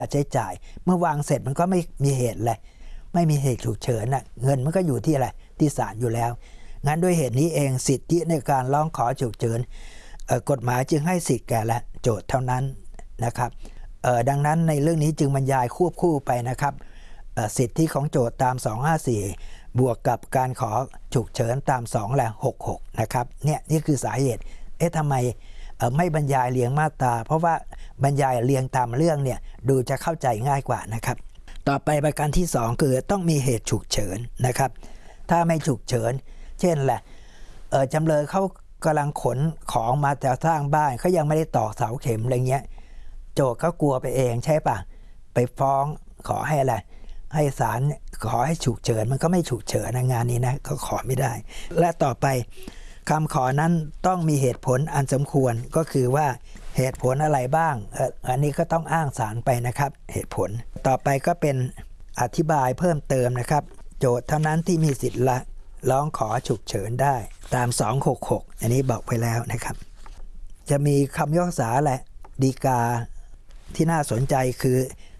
ใช้จ่ายเมื่อวางเสร็จมันก็ไม่มีเหตุอะไรไม่มีเหตุฉุกเฉินน่ะเงินมันก็อยู่ที่อะไรที่ศาลอยู่แล้วงั้นด้วยเหตุนี้เองสิทธิในการร้องขอฉุกเฉินกฎหมายจึงให้สิทธิ์แก่และโจทย์เท่านั้นนะครับดังนั้นในเรื่องนี้จึงบรรยายควบคู่ไปนะครับสิทธิของโจทย์ตาม254บวกกับการขอฉุกเฉินตาม2และ66นะครับนี่คือสาเหตุทำไมไม่บรรยายเรียงมาตราเพราะว่าบรรยายเรียงตามเรื่องเนี่ยดูจะเข้าใจง่ายกว่านะครับต่อไปประการที่2คือต้องมีเหตุฉุกเฉินนะครับถ้าไม่ฉุกเฉินเช่นแหละจำเลยเขากำลังขนของมาจะสร้างบ้านเขายังไม่ได้ตอกเสาเข็มอะไรเงี้ยโจทย์เขากลัวไปเองใช่ปะไปฟ้องขอให้อะไรให้ศาลขอให้ฉุกเฉินมันก็ไม่ฉุกเฉินในงานนี้นะก็ขอไม่ได้และต่อไปคำขอนั้นต้องมีเหตุผลอันสมควรก็คือว่าเหตุผลอะไรบ้างอันนี้ก็ต้องอ้างศาลไปนะครับเหตุผลต่อไปก็เป็นอธิบายเพิ่มเติมนะครับโจทย์เท่านั้นที่มีสิทธิ์ละร้องขอฉุกเฉินได้ตาม266อันนี้บอกไปแล้วนะครับจะมีคำพิพากษาและฎีกาที่น่าสนใจคือ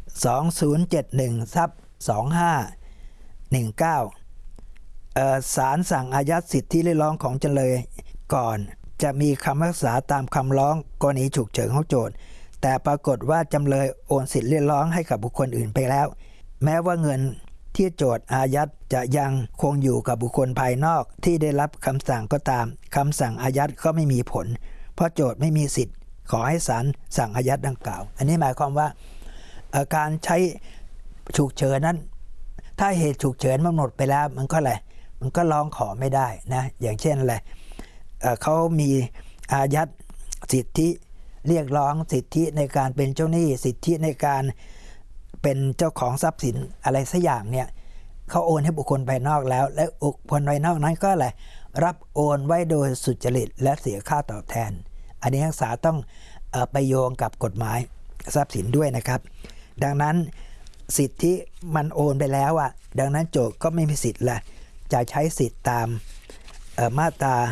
2071/2519ศาลสั่งอายัดสิทธิเรียกร้องของจำเลยก่อนจะมีคำพิพากษาตามคำร้องกรณีฉุกเฉินของโจทก์แต่ปรากฏว่าจำเลยโอนสิทธิเรียกร้องให้กับบุคคลอื่นไปแล้วแม้ว่าเงินที่โจทก์อายัดจะยังคงอยู่กับบุคคลภายนอกที่ได้รับคำสั่งก็ตามคำสั่งอายัดก็ไม่มีผลเพราะโจทก์ไม่มีสิทธิ์ขอให้ศาลสั่งอายัดดังกล่าวอันนี้หมายความว่าการใช้ฉุกเฉินนั้นถ้าเหตุฉุกเฉินมันหมดไปแล้วมันก็อะไรมันก็ร้องขอไม่ได้นะอย่างเช่นอะไรเขามีอายัดสิทธิเรียกร้องสิทธิในการเป็นเจ้าหนี้สิทธิในการเป็นเจ้าของทรัพย์สินอะไรสักอย่างเนี่ยเขาโอนให้บุคคลภายนอกแล้วและบุคคลภายนอกนั้นก็อะไรรับโอนไว้โดยสุจริตและเสียค่าตอบแทนอันนี้นักศึกษาต้องไปโยงกับกฎหมายทรัพย์สินด้วยนะครับดังนั้นสิทธิมันโอนไปแล้วดังนั้นโจทก์ก็ไม่มีสิทธิ์ละจะใช้สิทธิ์ตามมาตรา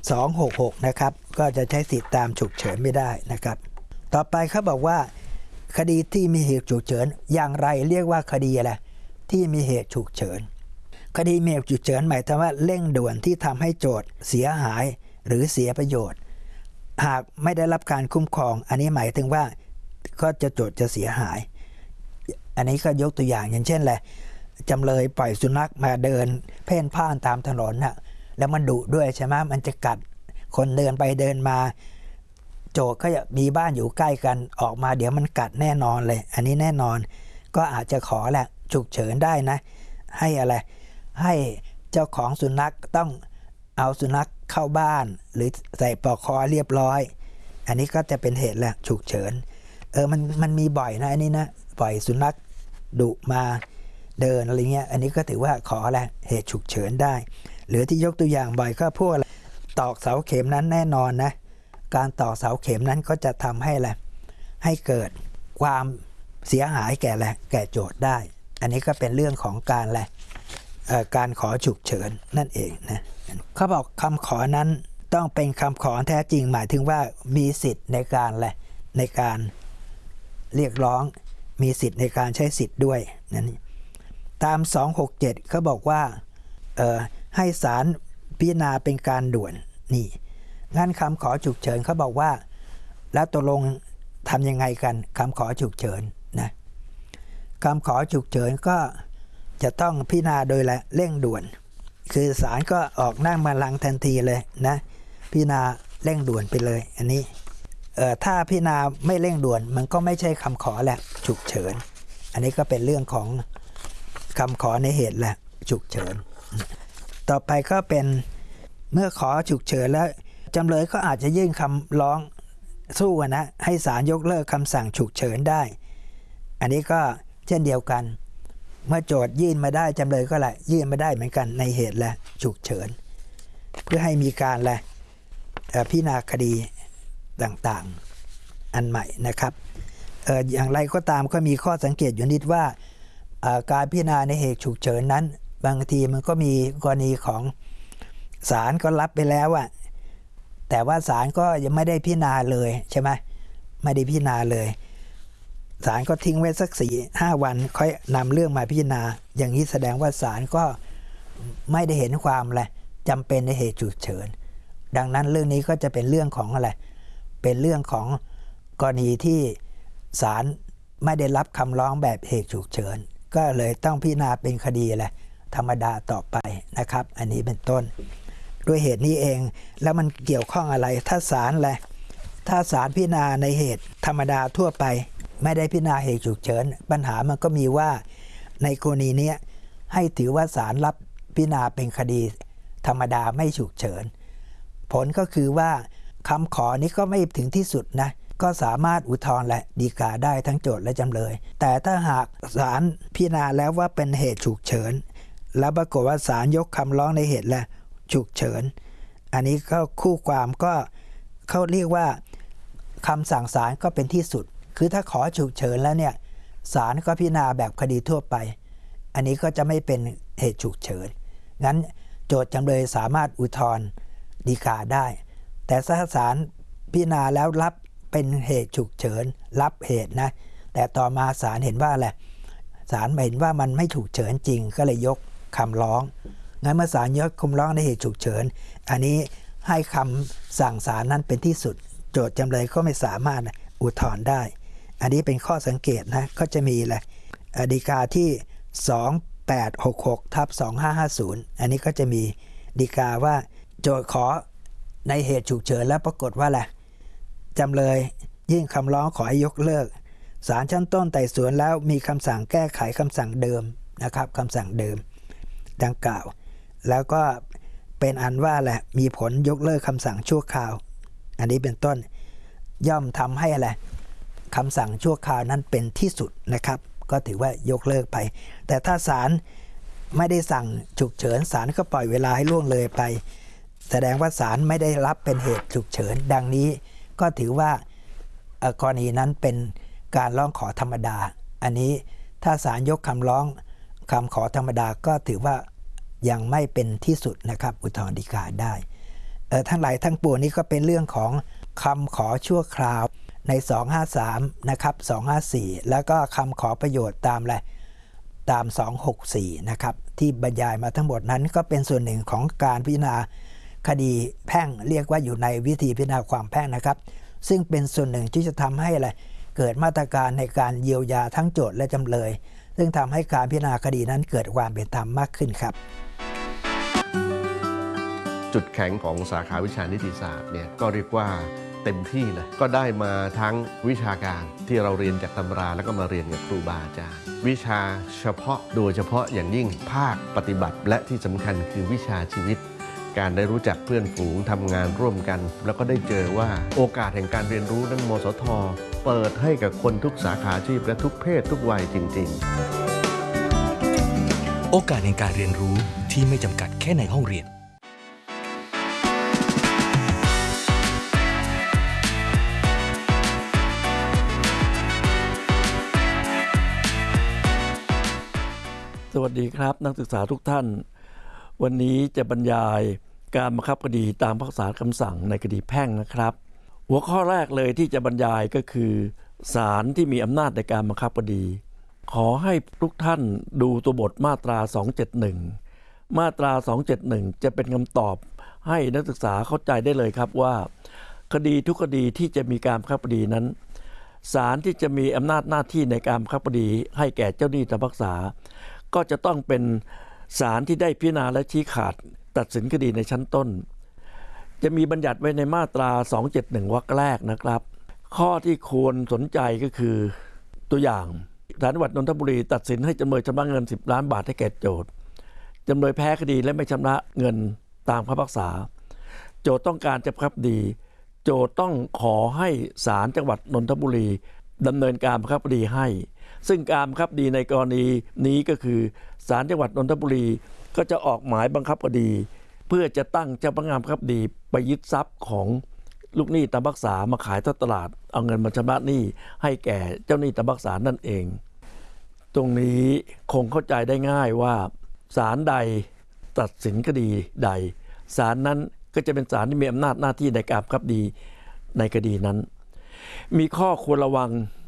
266นะครับก็จะใช้สิทธิ์ตามฉุกเฉินไม่ได้นะครับต่อไปเขาบอกว่าคดีที่มีเหตุฉุกเฉินอย่างไรเรียกว่าคดีอะไรที่มีเหตุฉุกเฉินคดีมีเหตุฉุกเฉินหมายถึงว่าเร่งด่วนที่ทำให้โจทก์เสียหายหรือเสียประโยชน์หากไม่ได้รับการคุ้มครองอันนี้หมายถึงว่าก็จะโจทก์จะเสียหายอันนี้ก็ยกตัวอย่างอย่างเช่นแหละจำเลยปล่อยสุนัขมาเดินเพ่นพ่านตามถนนน่ะแล้วมันดุด้วยใช่ไหมมันจะกัดคนเดินไปเดินมาโจทก์ก็จะมีบ้านอยู่ใกล้กันออกมาเดี๋ยวมันกัดแน่นอนเลยอันนี้แน่นอนก็อาจจะขอแหละฉุกเฉินได้นะให้อะไรให้เจ้าของสุนัขต้องเอาสุนัขเข้าบ้านหรือใส่ปลอกคอเรียบร้อยอันนี้ก็จะเป็นเหตุแหละฉุกเฉินมันมีบ่อยนะอันนี้นะปล่อยสุนัขดุมาเดินอะไรเงี้ยอันนี้ก็ถือว่าขอแหละเหตุฉุกเฉินได้หรือที่ยกตัวอย่างบ่อยก็พวกตอกเสาเข็มนั้นแน่นอนนะการตอกเสาเข็มนั้นก็จะทำให้อะไรให้เกิดความเสียหายแก่โจทก์ได้อันนี้ก็เป็นเรื่องของการขอฉุกเฉินนั่นเองนะเขาบอกคำขอนั้นต้องเป็นคำขอแท้จริงหมายถึงว่ามีสิทธิ์ในการเรียกร้องมีสิทธิ์ในการใช้สิทธิ์ด้วยนั่นตาม267เขาบอกว่าให้ศาลพิจารณาเป็นการด่วนนี่งั้นคำขอฉุกเฉินเขาบอกว่าแล้วตกลงทำยังไงกันคำขอฉุกเฉินนะคำขอฉุกเฉินก็จะต้องพิจารณาโดยเร่งด่วนคือศาลก็ออกนั่งบัลลังก์ทันทีเลยนะพิจารณาเร่งด่วนไปเลยอันนี้ถ้าพิจารณาไม่เร่งด่วนมันก็ไม่ใช่คำขอแหละฉุกเฉินอันนี้ก็เป็นเรื่องของคำขอในเหตุแหละฉุกเฉินต่อไปก็เป็นเมื่อขอฉุกเฉินแล้วจำเลยก็อาจจะยื่นคำร้องสู้นะให้ศาลยกเลิกคำสั่งฉุกเฉินได้อันนี้ก็เช่นเดียวกันเมื่อโจทก์ยื่นมาได้จำเลยก็ยื่นมาได้เหมือนกันในเหตุและฉุกเฉินเพื่อให้มีการพิจารณาคดีต่างๆอันใหม่นะครับอย่างไรก็ตามก็มีข้อสังเกตอยู่นิดว่าการพิจารณาในเหตุฉุกเฉินนั้นบางทีมันก็มีกรณีของศาลก็รับไปแล้วแต่ว่าศาลก็ยังไม่ได้พิจารณาเลยใช่ไหมไม่ได้พิจารณาเลยศาลก็ทิ้งไว้สัก4-5 วันค่อยนำเรื่องมาพิจารณาอย่างนี้แสดงว่าศาลก็ไม่ได้เห็นความอะไรจำเป็นในเหตุฉุกเฉินดังนั้นเรื่องนี้ก็จะเป็นเรื่องของอะไรเป็นเรื่องของกรณีที่ศาลไม่ได้รับคำร้องแบบเหตุฉุกเฉินก็เลยต้องพิจารณาเป็นคดีอะไรธรรมดาต่อไปนะครับอันนี้เป็นต้นด้วยเหตุนี้เองแล้วมันเกี่ยวข้องอะไรถ้าศาลอะไรถ้าศาลพิจารณาในเหตุธรรมดาทั่วไปไม่ได้พิจารณาเหตุฉุกเฉินปัญหามันก็มีว่าในกรณีนี้ให้ถือว่าศาลรับพิจารณาเป็นคดีธรรมดาไม่ฉุกเฉินผลก็คือว่าคำขอนี้ก็ไม่ถึงที่สุดนะก็สามารถอุทธรณ์และฎีกาได้ทั้งโจทก์และจำเลยแต่ถ้าหากศาลพิจารณาแล้วว่าเป็นเหตุฉุกเฉินแล้วปรากฏว่าศาลยกคำร้องในเหตุและฉุกเฉินอันนี้ก็คู่ความก็เขาเรียกว่าคำสั่งศาลก็เป็นที่สุดคือถ้าขอฉุกเฉินแล้วเนี่ยศาลก็พิจารณาแบบคดีทั่วไปอันนี้ก็จะไม่เป็นเหตุฉุกเฉินงั้นโจทก์จำเลยสามารถอุทธรณ์ฎีกาได้แต่ถ้าศาลพิจารณาแล้วรับเป็นเหตุฉุกเฉินรับเหตุนะแต่ต่อมาศาลเห็นว่าอะไรศาลเห็นว่ามันไม่ฉุกเฉินจริงก็เลยยกคำร้องงั้นเมื่อศาลยกคำร้องในเหตุฉุกเฉินอันนี้ให้คำสั่งศาลนั้นเป็นที่สุดโจทก์จำเลยก็ไม่สามารถอุทธรณ์ได้อันนี้เป็นข้อสังเกตนะก็จะมีแหละฎีกาที่2866/2550อันนี้ก็จะมีฎีกาว่าโจทก์ขอในเหตุฉุกเฉินแล้วปรากฏว่าแหละจำเลยยื่นคำร้องขอให้ยกเลิกศาลชั้นต้นไต่สวนแล้วมีคำสั่งแก้ไขคำสั่งเดิมนะครับคำสั่งเดิมดังกล่าวแล้วก็เป็นอันว่าแหละมีผลยกเลิกคำสั่งชั่วคราวอันนี้เป็นต้นย่อมทำให้อะไรคำสั่งชั่วคราวนั้นเป็นที่สุดนะครับก็ถือว่ายกเลิกไปแต่ถ้าศาลไม่ได้สั่งฉุกเฉินศาลก็ปล่อยเวลาให้ล่วงเลยไปแสดงว่าศาลไม่ได้รับเป็นเหตุฉุกเฉินดังนี้ก็ถือว่ากรณีนั้นเป็นการร้องขอธรรมดาอันนี้ถ้าศาลยกคำร้องคำขอธรรมดาก็ถือว่ายังไม่เป็นที่สุดนะครับอุทธรณ์ฎีกาได้ทั้งหลายทั้งปวงนี้ก็เป็นเรื่องของคำขอชั่วคราวใน253นะครับ254แล้วก็คำขอประโยชน์ตามอะไรตาม264นะครับที่บรรยายมาทั้งหมดนั้นก็เป็นส่วนหนึ่งของการพิจารณาคดีแพ่งเรียกว่าอยู่ในวิธีพิจารณาความแพ่งนะครับซึ่งเป็นส่วนหนึ่งที่จะทำให้อะไรเกิดมาตรการในการเยียวยาทั้งโจทก์และจำเลยซึ่งทำให้การพิจารณาคดีนั้นเกิดความเป็นธรรมมากขึ้นครับจุดแข็งของสาขาวิชานิติศาสตร์เนี่ยก็เรียกว่าเต็มที่เลยก็ได้มาทั้งวิชาการที่เราเรียนจากตำราแล้วก็มาเรียนกับครูบาอาจารย์วิชาเฉพาะโดยเฉพาะอย่างยิ่งภาคปฏิบัติและที่สำคัญคือวิชาชีวิตการได้รู้จักเพื่อนฝูงทำงานร่วมกันแล้วก็ได้เจอว่าโอกาสแห่งการเรียนรู้นั้นมสท.เปิดให้กับคนทุกสาขาอาชีพและทุกเพศทุกวัยจริงๆโอกาสแห่งการเรียนรู้ที่ไม่จำกัดแค่ในห้องเรียนสวัสดีครับนักศึกษาทุกท่านวันนี้จะบรรยายการบังคับคดีตามพรรคศาลคำสั่งในคดีแพ่งนะครับหัวข้อแรกเลยที่จะบรรยายก็คือศาลที่มีอำนาจในการบังคับคดีขอให้ทุกท่านดูตัวบทมาตรา271มาตรา271จะเป็นคำตอบให้นักศึกษาเข้าใจได้เลยครับว่าคดีทุกคดีที่จะมีการบังคับคดีนั้นศาลที่จะมีอำนาจหน้าที่ในการบังคับคดีให้แก่เจ้าหนี้ตามพรรคษาก็จะต้องเป็นศาลที่ได้พิจารณาและชี้ขาดตัดสินคดีในชั้นต้นจะมีบัญญัติไว้ในมาตรา271วรรคแรกนะครับข้อที่ควรสนใจก็คือตัวอย่างศาลจังหวัดนนทบุรีตัดสินให้จำเลยชำระเงิน10 ล้านบาทให้แก่โจทก์จำเลยแพ้คดีและไม่ชำระเงินตามคำพิพากษาโจทก์ต้องการจะบังคับคดีโจทก์ต้องขอให้ศาลจังหวัดนนทบุรีดำเนินการบังคับคดีให้ซึ่งการบังคับคดีในกรณีนี้ก็คือศาลจังหวัดนนทบุรีก็จะออกหมายบังคับคดีเพื่อจะตั้งเจ้าพนักงานบังคับคดีไปยึดทรัพย์ของลูกหนี้ตามพรรคษามาขายทอดตลาดเอาเงินมาชำระหนี้ให้แก่เจ้าหนี้ตามพรรคษานั่นเองตรงนี้คงเข้าใจได้ง่ายว่าศาลใดตัดสินคดีใดศาลนั้นก็จะเป็นศาลที่มีอำนาจหน้าที่ในการบังคับคดีในคดีนั้นมีข้อควรระวัง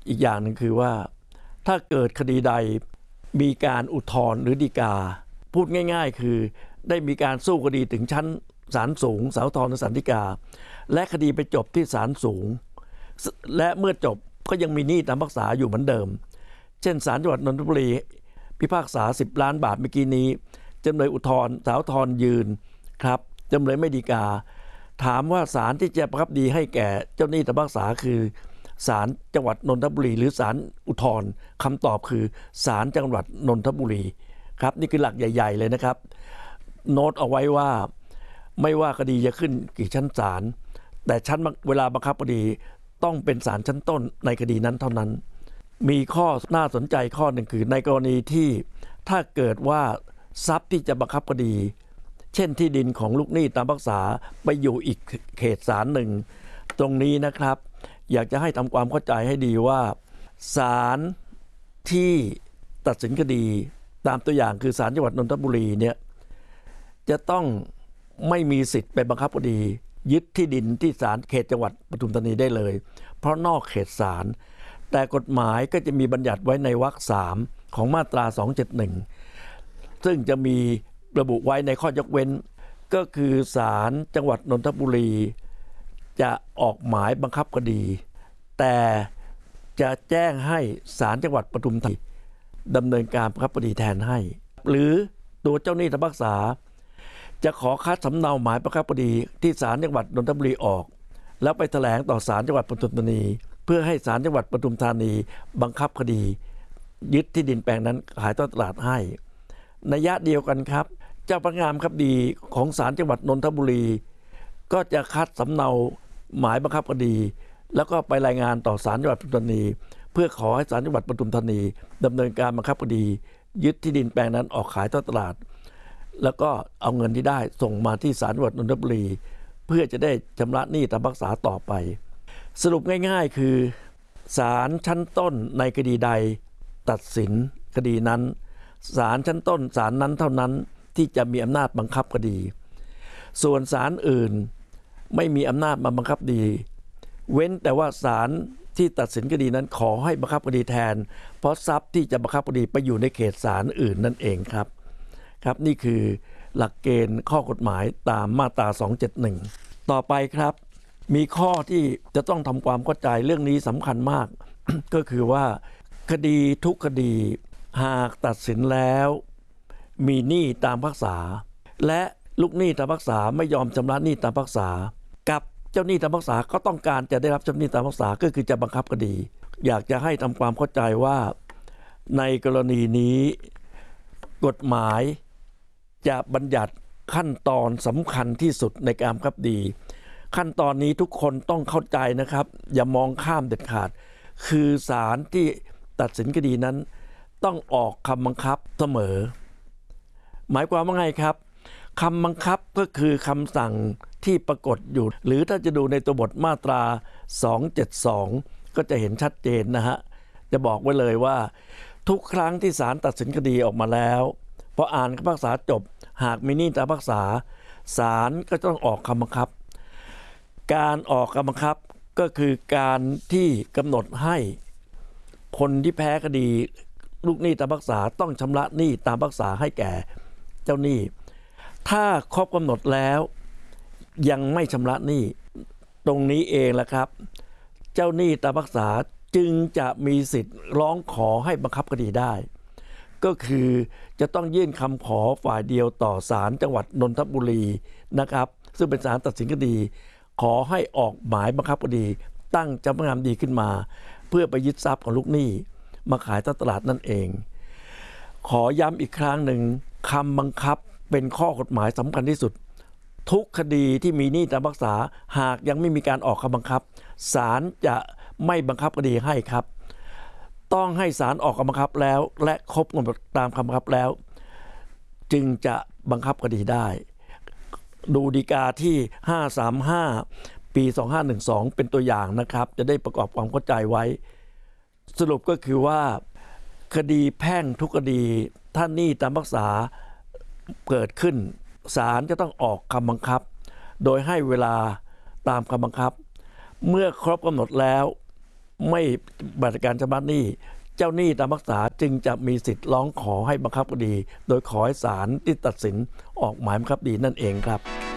อีกอย่างหนึ่งคือว่าถ้าเกิดคดีใดมีการอุทธรณ์หรือฎีกาพูดง่ายๆคือได้มีการสู้คดีถึงชั้นศาลสูงศาลอุทธรณ์หรือศาลฎีกาและคดีไปจบที่ศาลสูงและเมื่อจบก็ยังมีหนี้ตามพิพากษาอยู่เหมือนเดิมเช่นศาลจังหวัดนนทบุรีพิพากษา10 ล้านบาทเมื่อกี้นี้จำเลยอุทธรณ์ศาลอุทธรณ์ยืนครับจำเลยไม่ฎีกาถามว่าศาลที่จะประคับคดีให้แก่เจ้าหนี้ตามพิพากษาคือศาลจังหวัดนนทบุรีหรือศาลอุทธรณ์คำตอบคือศาลจังหวัดนนทบุรีครับนี่คือหลักใหญ่ๆเลยนะครับโน้ตเอาไว้ว่าไม่ว่าคดีจะขึ้นกี่ชั้นศาลแต่ชั้นเวลาบังคับคดีต้องเป็นศาลชั้นต้นในคดีนั้นเท่านั้นมีข้อน่าสนใจข้อหนึ่งคือในกรณีที่ถ้าเกิดว่าทรัพย์ที่จะบังคับคดีเช่นที่ดินของลูกหนี้ตามพิพากษาไปอยู่อีกเขตศาลหนึ่งตรงนี้นะครับอยากจะให้ทำความเข้าใจให้ดีว่าศาลที่ตัดสินคดีตามตัวอย่างคือศาลจังหวัดนนทบุรีเนี่ยจะต้องไม่มีสิทธิ์ไปบังคับคดียึดที่ดินที่ศาลเขตจังหวัดปทุมธานีได้เลยเพราะนอกเขตศาลแต่กฎหมายก็จะมีบัญญัติไว้ในวรรค 3ของมาตรา 271ซึ่งจะมีระบุไว้ในข้อยกเว้นก็คือศาลจังหวัดนนทบุรีจะออกหมายบังคับคดีแต่จะแจ้งให้ศาลจังหวัดปทุมธานีดำเนินการบังคับคดีแทนให้หรือตัวเจ้าหนี้ตามพิพากษาจะขอคัดสำเนาหมายบังคับคดีที่ศาลจังหวัดนนทบุรีออกแล้วไปแถลงต่อศาลจังหวัดปทุมธานีเพื่อให้ศาลจังหวัดปทุมธานีบังคับคดียึดที่ดินแปลงนั้นขายทอดตลาดให้นัยยะเดียวกันครับเจ้าพนักงานบังคับคดีของศาลจังหวัดนนทบุรีก็จะคัดสำเนาหมายบังคับคดีแล้วก็ไปรายงานต่อศาลจังหวัดปทุมธานีเพื่อขอให้ศาลจังหวัดปทุมธานีดำเนินการบังคับคดียึดที่ดินแปลงนั้นออกขายทอดตลาดแล้วก็เอาเงินที่ได้ส่งมาที่ศาลจังหวัดนนทบุรีเพื่อจะได้ชำระหนี้ตามพิพากษาต่อไปสรุปง่ายๆคือศาลชั้นต้นในคดีใดตัดสินคดีนั้นศาลชั้นต้นศาลนั้นเท่านั้นที่จะมีอำนาจบังคับคดีส่วนศาลอื่นไม่มีอำนาจมาบังคับคดีเว้นแต่ว่าศาลที่ตัดสินคดีนั้นขอให้บังคับคดีแทนเพราะทรัพย์ที่จะบังคับคดีไปอยู่ในเขตศาลอื่นนั่นเองครับนี่คือหลักเกณฑ์ข้อกฎหมายตามมาตรา 271ต่อไปครับมีข้อที่จะต้องทำความเข้าใจเรื่องนี้สำคัญมาก ก็คือว่าคดีทุกคดีหากตัดสินแล้วมีหนี้ตามพิพากษาและลูกหนี้ตามพิพากษาไม่ยอมชำระหนี้ตามพิพากษากับเจ้าหนี้ตามพิพากษาก็ต้องการจะได้รับชำระหนี้ตามพิพากษาก็คือจะบังคับคดีอยากจะให้ทำความเข้าใจว่าในกรณีนี้กฎหมายจะบัญญัติขั้นตอนสำคัญที่สุดในการบังคับคดีขั้นตอนนี้ทุกคนต้องเข้าใจนะครับอย่ามองข้ามเด็ดขาดคือศาลที่ตัดสินคดีนั้นต้องออกคำบังคับเสมอหมายความว่าไงครับคำบังคับก็คือคำสั่งที่ปรากฏอยู่หรือถ้าจะดูในตัวบทมาตรา 272ก็จะเห็นชัดเจนนะฮะจะบอกไว้เลยว่าทุกครั้งที่ศาลตัดสินคดีออกมาแล้วพออ่านคำพิพากษาจบหากมีหนี้ตามพิพากษาศาลก็ต้องออกคำบังคับการออกคำบังคับก็คือการที่กำหนดให้คนที่แพ้คดีลูกหนี้ตามพิพากษาต้องชำระหนี้ตามพิพากษาให้แก่เจ้าหนี้ถ้าครบกำหนดแล้วยังไม่ชำระหนี้ตรงนี้เองแหละครับเจ้าหนี้ตามพิพากษาจึงจะมีสิทธิ์ร้องขอให้บังคับคดีได้ก็คือจะต้องยื่นคำขอฝ่ายเดียวต่อศาลจังหวัดนนทบุรีนะครับซึ่งเป็นศาลตัดสินคดีขอให้ออกหมายบังคับคดีตั้งเจ้าพนักงานดีขึ้นมาเพื่อไปยึดทรัพย์ของลูกหนี้มาขายตลาดนั่นเองขอย้ำอีกครั้งหนึ่งคำบังคับเป็นข้อกฎหมายสำคัญที่สุดทุกคดีที่มีหนี้ตามพิพากษาหากยังไม่มีการออกคำบังคับศาลจะไม่บังคับคดีให้ครับต้องให้ศาลออกคำบังคับแล้วและครบกำหนดตามคำบังคับแล้วจึงจะบังคับคดีได้ดูฎีกาที่535ปี2512เป็นตัวอย่างนะครับจะได้ประกอบความเข้าใจไว้สรุปก็คือว่าคดีแพ่งทุกคดีถ้าหนี้ตามพิพากษาเกิดขึ้นศาลจะต้องออกคำบังคับโดยให้เวลาตามคำบังคับเมื่อครบกำหนดแล้วไม่บัตรการชำระหนี้เจ้าหนี้ตามพรรคษาจึงจะมีสิทธิ์ร้องขอให้บังคับคดีโดยขอให้ศาลที่ตัดสินออกหมายบังคับคดีนั่นเองครับ